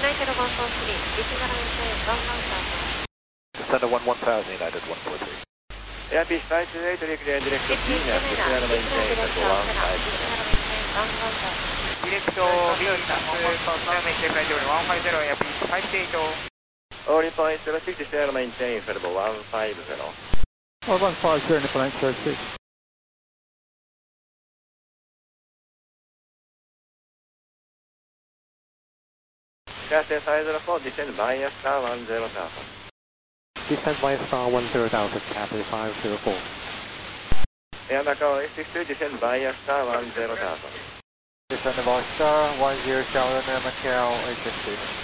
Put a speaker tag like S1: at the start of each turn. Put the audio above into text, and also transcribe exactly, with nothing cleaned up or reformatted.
S1: United one four three, December maintain one one thousand.
S2: Descender one one thousand, United one four three.
S3: Airfish five two eight, Director and Director Venus, December maintain one five zero.
S4: Director Venus, December maintain one five zero, Airfish five two eight.
S3: All points zero six, December maintain Federal one five zero.
S5: one five zero, Nipple eight zero six.
S3: Castle five zero four, descend via star one zero thousand.
S2: Descend via star one zero thousand, Cathay five zero four.
S3: Air Macau eight six two, descend via star one zero thousand.
S2: Descend via star one zero thousand, Macau eight six two.